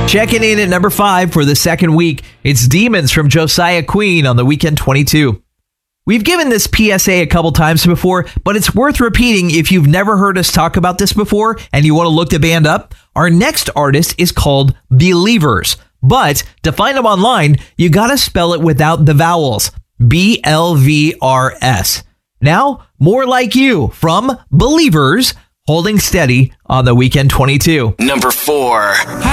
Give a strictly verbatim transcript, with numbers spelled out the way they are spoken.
Checking in at number five for the second week, it's Demons from Josiah Queen on the Weekend twenty-two. We've given this P S A a couple times before, but it's worth repeating if you've never heard us talk about this before and you want to look the band up. Our next artist is called Believers, but to find them online, you gotta spell it without the vowels. B L V R S. Now, More Like You from Believers, holding steady on the Weekend twenty-two. Number four.